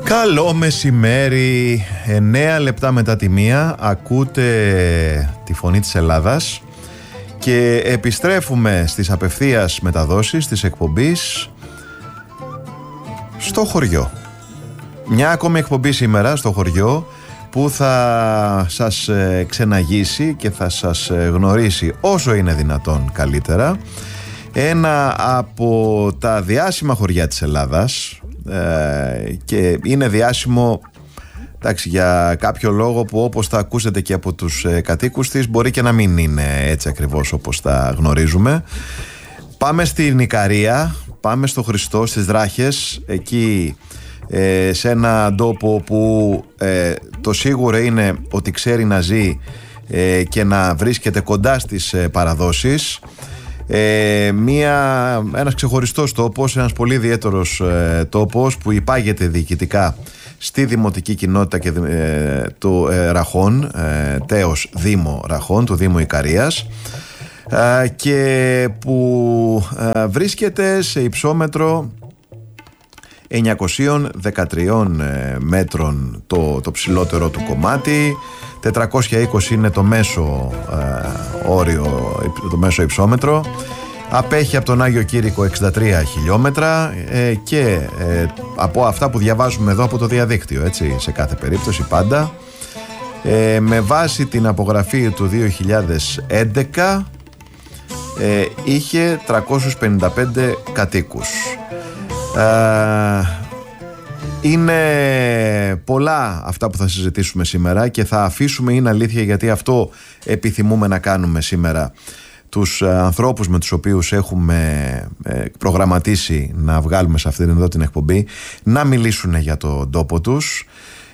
Καλό μεσημέρι, 9 λεπτά μετά τη 1 ακούτε τη φωνή της Ελλάδας και επιστρέφουμε στις απευθείας μεταδόσεις της εκπομπής στο χωριό. Μια ακόμη εκπομπή σήμερα στο χωριό που θα σας ξεναγήσει και θα σας γνωρίσει όσο είναι δυνατόν καλύτερα ένα από τα διάσημα χωριά της Ελλάδας, και είναι διάσημο, εντάξει, για κάποιο λόγο που όπως θα ακούσετε και από τους κατοίκους της μπορεί και να μην είναι έτσι ακριβώς όπως τα γνωρίζουμε. Πάμε στην Ικαρία, πάμε στο Χριστό, στις Δράχες, εκεί σε ένα τόπο που το σίγουρο είναι ότι ξέρει να ζει και να βρίσκεται κοντά στις παραδόσεις. Ένας ξεχωριστός τόπος, ένας πολύ ιδιαίτερος τόπος που υπάγεται διοικητικά στη δημοτική κοινότητα και του Ραχών, τέος Δήμο Ραχών, του Δήμου Ικαρίας, και που βρίσκεται σε υψόμετρο 913 μέτρων το ψηλότερο του κομμάτι, 420 είναι το μέσο όριο, το μέσο υψόμετρο. Απέχει από τον Άγιο Κήρυκο 63 χιλιόμετρα και από αυτά που διαβάζουμε εδώ από το διαδίκτυο, έτσι, σε κάθε περίπτωση πάντα, με βάση την απογραφή του 2011 είχε 355 κατοίκους. Είναι πολλά αυτά που θα συζητήσουμε σήμερα και θα αφήσουμε, είναι αλήθεια, γιατί αυτό επιθυμούμε να κάνουμε σήμερα, τους ανθρώπους με τους οποίους έχουμε προγραμματίσει να βγάλουμε σε αυτήν εδώ την εκπομπή να μιλήσουν για τον τόπο τους.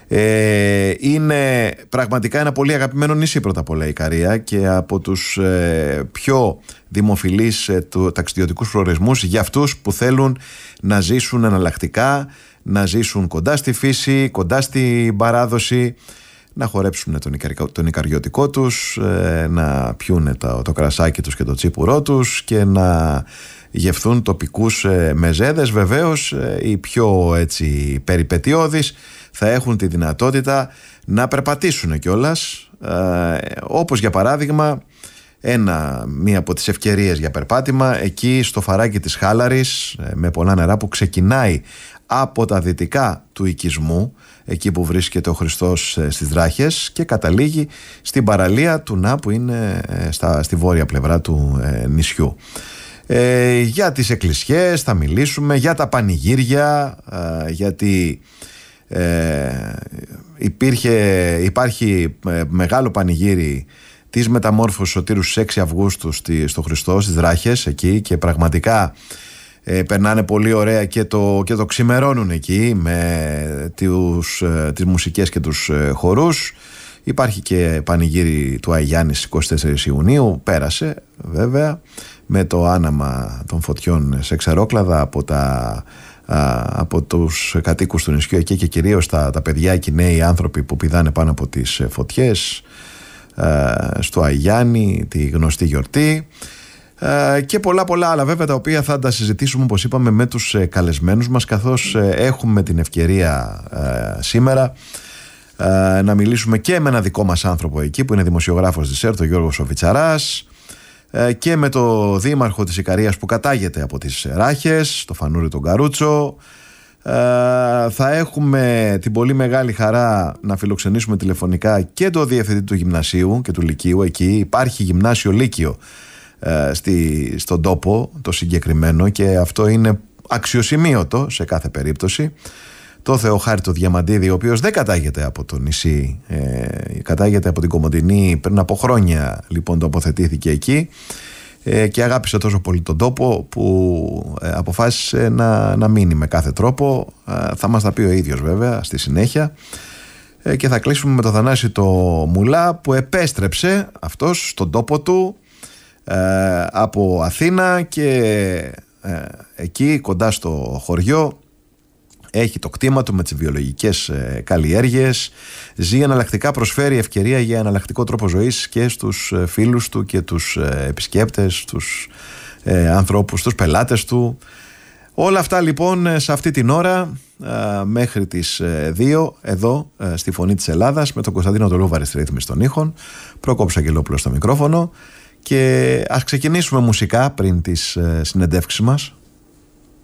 Είναι πραγματικά ένα πολύ αγαπημένο νησί πρώτα απ' όλα η Ικαρία και από τους πιο δημοφιλείς ταξιδιωτικούς προορισμούς για αυτούς που θέλουν να ζήσουν εναλλακτικά, να ζήσουν κοντά στη φύση, κοντά στην παράδοση, να χορέψουν τον ικαριωτικό τους, να πιούνε το κρασάκι τους και το τσίπουρό τους και να γευθούν τοπικούς μεζέδες. Βεβαίως οι πιο έτσι περιπετειώδεις θα έχουν τη δυνατότητα να περπατήσουν κιόλας, όπως για παράδειγμα μία από τις ευκαιρίες για περπάτημα εκεί στο φαράκι της Χάλαρης με πολλά νερά, που ξεκινάει από τα δυτικά του οικισμού, εκεί που βρίσκεται ο Χριστός στις Δράχες, και καταλήγει στην παραλία του Να, που είναι στη βόρεια πλευρά του νησιού. Για τις εκκλησιές θα μιλήσουμε, για τα πανηγύρια, γιατί υπάρχει μεγάλο πανηγύρι της μεταμόρφωσης Σωτήρου στις 6 Αυγούστου στο Χριστό, στις Δράχες εκεί, και πραγματικά περνάνε πολύ ωραία και το ξημερώνουν εκεί με τις μουσικές και τους χορούς. Υπάρχει και πανηγύρι του Αγιάννη στις 24 Ιουνίου, πέρασε βέβαια, με το άναμα των φωτιών σε Ξερόκλαδα από τους κατοίκους του νησιού εκεί, και κυρίως τα παιδιά και οι νέοι άνθρωποι που πηδάνε πάνω από τις φωτιές στο Αγιάννη, τη γνωστή γιορτή, και πολλά άλλα βέβαια, τα οποία θα τα συζητήσουμε, όπως είπαμε, με τους καλεσμένους μας, καθώς έχουμε την ευκαιρία σήμερα να μιλήσουμε και με ένα δικό μας άνθρωπο εκεί που είναι δημοσιογράφος της ΕΡΤ, τον Γιώργο Σοβιτσαράς, και με το δήμαρχο της Ικαρίας που κατάγεται από τις Ράχες, το Φανούρη τον Καρούτσο. Θα έχουμε την πολύ μεγάλη χαρά να φιλοξενήσουμε τηλεφωνικά και το διευθυντή του γυμνασίου και του λυκείου. Εκεί υπάρχει γυμνάσιο λύκειο στον τόπο το συγκεκριμένο, και αυτό είναι αξιοσημείωτο σε κάθε περίπτωση. Το Θεοχάρη το Διαμαντίδη, ο οποίος δεν κατάγεται από το νησί, κατάγεται από την Κομοτηνή, πριν από χρόνια λοιπόν τοποθετήθηκε εκεί, και αγάπησε τόσο πολύ τον τόπο που αποφάσισε να μείνει με κάθε τρόπο. Θα μας τα πει ο ίδιος βέβαια στη συνέχεια, και θα κλείσουμε με τον Θανάση το Μουλά, που επέστρεψε αυτός στον τόπο του από Αθήνα, και εκεί κοντά στο χωριό έχει το κτήμα του με τις βιολογικές καλλιέργειες, ζει εναλλακτικά, προσφέρει ευκαιρία για εναλλακτικό τρόπο ζωής και στους φίλους του και τους επισκέπτες, τους ανθρώπους, τους πελάτες του. Όλα αυτά λοιπόν σε αυτή την ώρα μέχρι τις 2 εδώ στη Φωνή της Ελλάδας με τον Κωνσταντίνο Τολούβαρη στη ρύθμιση των ήχων, Προκόπης Αγγελόπουλος στο μικρόφωνο, και ας ξεκινήσουμε μουσικά πριν τις συνεντεύξεις μας.